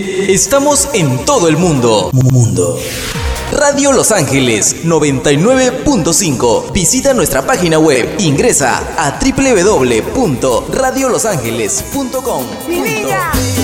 Estamos en todo el mundo. Radio Los Ángeles 99.5. Visita nuestra página web. Ingresa a www.radiolosangeles.com. ¡Mi niña!